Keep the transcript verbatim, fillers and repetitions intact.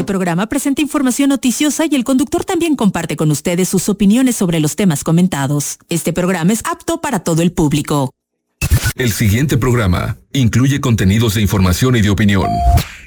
programa presenta información noticiosa y el conductor también comparte con ustedes sus opiniones sobre los temas comentados. Este programa es apto para todo el público. El siguiente programa incluye contenidos de información y de opinión.